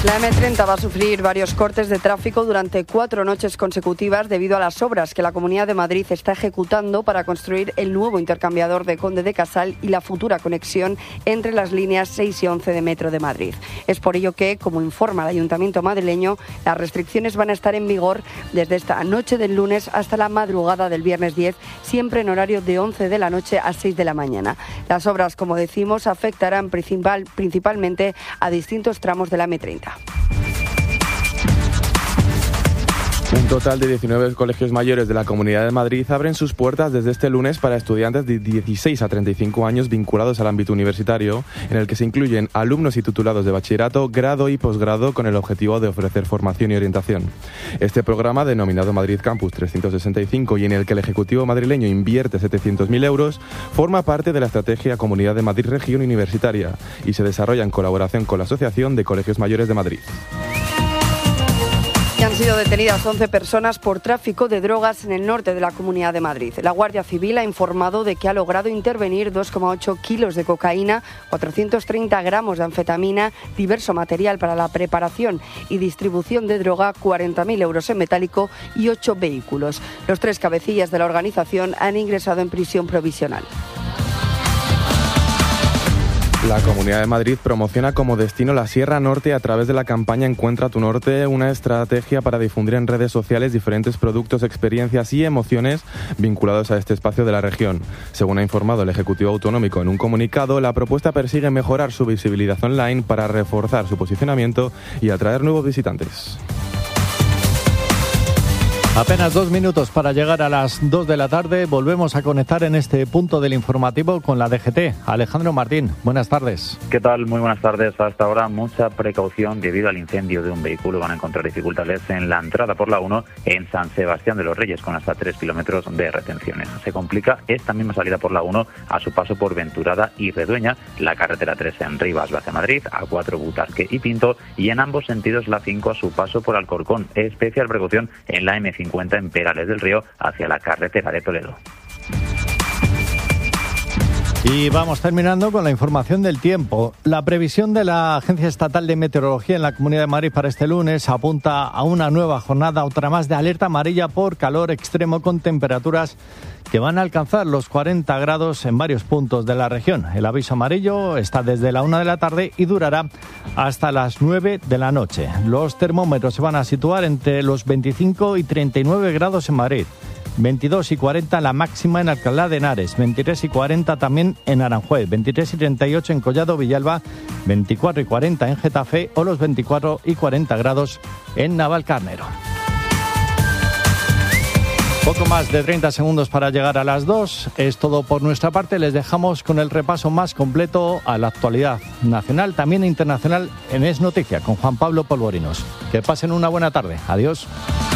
La M30 va a sufrir varios cortes de tráfico durante 4 noches consecutivas debido a las obras que la Comunidad de Madrid está ejecutando para construir el nuevo intercambiador de Conde de Casal y la futura conexión entre las líneas 6 y 11 de Metro de Madrid. Es por ello que, como informa el Ayuntamiento madrileño, las restricciones van a estar en vigor desde esta noche del lunes hasta la madrugada del viernes 10, siempre en horario de 11 de la noche a 6 de la mañana. Las obras, como decimos, afectarán principalmente a distintos tramos de la M30. Un total de 19 colegios mayores de la Comunidad de Madrid abren sus puertas desde este lunes para estudiantes de 16 a 35 años vinculados al ámbito universitario, en el que se incluyen alumnos y titulados de bachillerato, grado y posgrado con el objetivo de ofrecer formación y orientación. Este programa, denominado Madrid Campus 365 y en el que el Ejecutivo madrileño invierte 700.000 euros, forma parte de la estrategia Comunidad de Madrid Región Universitaria y se desarrolla en colaboración con la Asociación de Colegios Mayores de Madrid. Y han sido detenidas 11 personas por tráfico de drogas en el norte de la Comunidad de Madrid. La Guardia Civil ha informado de que ha logrado intervenir 2,8 kilos de cocaína, 430 gramos de anfetamina, diverso material para la preparación y distribución de droga, 40.000 euros en metálico y 8 vehículos. Los 3 cabecillas de la organización han ingresado en prisión provisional. La Comunidad de Madrid promociona como destino la Sierra Norte a través de la campaña Encuentra tu Norte, una estrategia para difundir en redes sociales diferentes productos, experiencias y emociones vinculados a este espacio de la región. Según ha informado el Ejecutivo Autonómico en un comunicado, la propuesta persigue mejorar su visibilidad online para reforzar su posicionamiento y atraer nuevos visitantes. Apenas 2 minutos para llegar a las 2 de la tarde. Volvemos a conectar en este punto del informativo con la DGT. Alejandro Martín, buenas tardes. ¿Qué tal? Muy buenas tardes. Hasta ahora mucha precaución debido al incendio de un vehículo. Van a encontrar dificultades en la entrada por la 1 en San Sebastián de los Reyes con hasta 3 kilómetros de retenciones. Se complica esta misma salida por la 1 a su paso por Venturada y Redueña, la carretera 3 en Rivas hacia Madrid, A4 Butarque y Pinto y en ambos sentidos la 5 a su paso por Alcorcón. Especial precaución en la M50 en Perales del Río hacia la carretera de Toledo. Y vamos terminando con la información del tiempo. La previsión de la Agencia Estatal de Meteorología en la Comunidad de Madrid para este lunes apunta a una nueva jornada, otra más de alerta amarilla por calor extremo con temperaturas que van a alcanzar los 40 grados en varios puntos de la región. El aviso amarillo está desde la 1 de la tarde y durará hasta las 9 de la noche. Los termómetros se van a situar entre los 25 y 39 grados en Madrid. 22 y 40 la máxima en Alcalá de Henares, 23 y 40 también en Aranjuez, 23 y 38 en Collado Villalba, 24 y 40 en Getafe o los 24 y 40 grados en Navalcarnero. Poco más de 30 segundos para llegar a las 2. Es todo por nuestra parte. Les dejamos con el repaso más completo a la actualidad nacional, también internacional en Es Noticia, con Juan Pablo Polvorinos. Que pasen una buena tarde. Adiós.